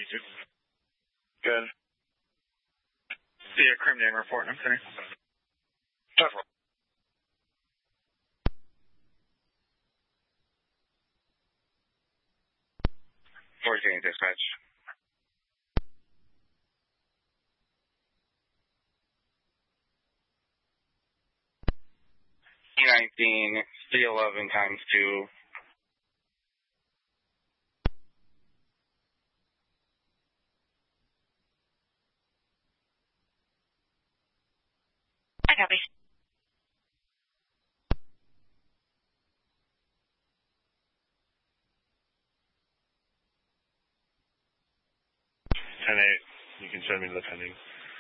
you. Good. See a crime name report, I'm sorry. Definitely. Fourteen dispatch. 19, C11 times 2. I copy. You can send me to the pending.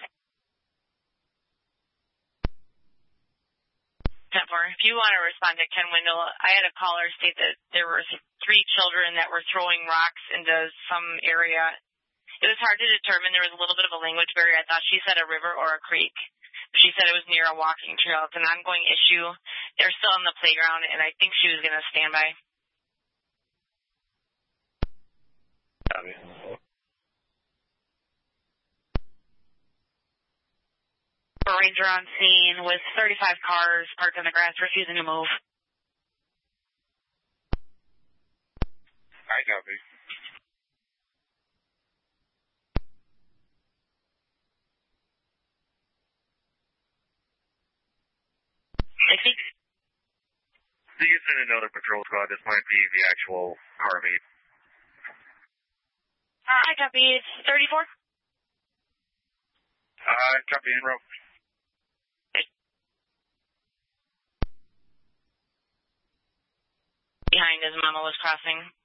10-4. If you want to respond to Ken Wendell, I had a caller state that there were 3 children that were throwing rocks into some area. It was hard to determine. There was a little bit of a language barrier. I thought she said a river or a creek. She said it was near a walking trail. It's an ongoing issue. They're still on the playground, and I think she was going to stand by. Copy. A ranger on scene with 35 cars parked on the grass, refusing to move. I copy. You can send another patrol squad. This might be the actual car meet. I copy. It's 34. Copy en route. Behind as Mama was crossing.